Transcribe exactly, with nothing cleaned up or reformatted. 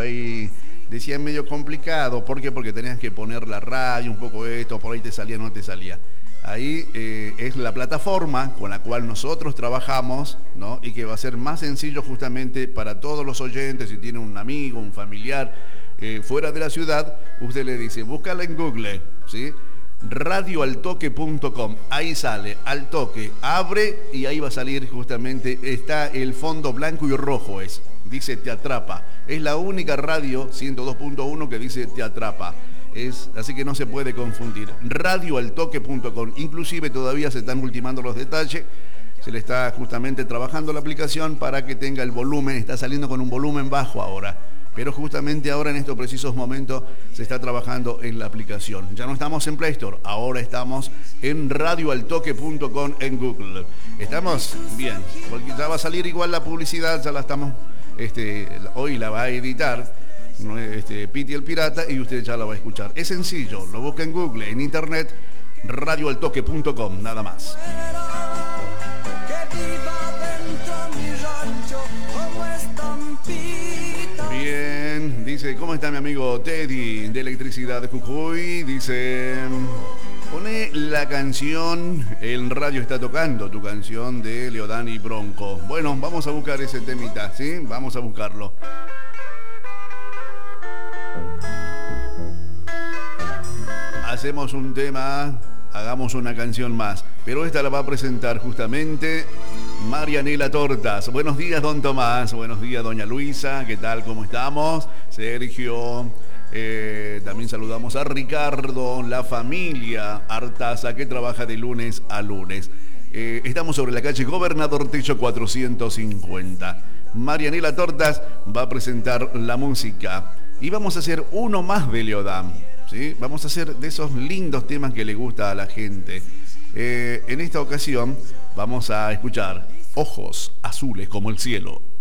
ahí decían medio complicado. ¿Por qué? Porque tenías que poner la radio, un poco esto, por ahí te salía, no te salía. Ahí eh, es la plataforma con la cual nosotros trabajamos, ¿no? Y que va a ser más sencillo justamente para todos los oyentes. Si tiene un amigo, un familiar eh, fuera de la ciudad, usted le dice, búscala en Google, ¿sí? radio al toque punto com, ahí sale, al toque, abre y ahí va a salir justamente, está el fondo blanco y rojo, es, dice Te Atrapa. Es la única radio ciento dos punto uno que dice Te Atrapa. Es, así que no se puede confundir. radio al toque punto com. Inclusive todavía se están ultimando los detalles. Se le está justamente trabajando la aplicación para que tenga el volumen. Está saliendo con un volumen bajo ahora. Pero justamente ahora en estos precisos momentos se está trabajando en la aplicación. Ya no estamos en Play Store. Ahora estamos en radio al toque punto com en Google. ¿Estamos? Bien. Porque ya va a salir igual la publicidad. Ya la estamos... Este, hoy la va a editar. Este, Piti el Pirata y usted ya lo va a escuchar. Es sencillo, lo busca en Google, en internet, radio al toque punto com, nada más. Bien, dice, ¿cómo está mi amigo Teddy de Electricidad de Jujuy? Dice, pone la canción, el radio está tocando, tu canción de Leodán y Bronco. Bueno, vamos a buscar ese temita, ¿sí? Vamos a buscarlo. Hacemos un tema, hagamos una canción más, pero esta la va a presentar justamente Marianela Tortas. Buenos días, don Tomás, buenos días, doña Luisa, ¿qué tal? ¿Cómo estamos? Sergio, eh, también saludamos a Ricardo, la familia Artaza, que trabaja de lunes a lunes. Eh, estamos sobre la calle Gobernador Techo cuatrocientos cincuenta. Marianela Tortas va a presentar la música y vamos a hacer uno más de Leodán. ¿Sí? Vamos a hacer de esos lindos temas que le gusta a la gente. Eh, en esta ocasión vamos a escuchar Ojos Azules como el Cielo.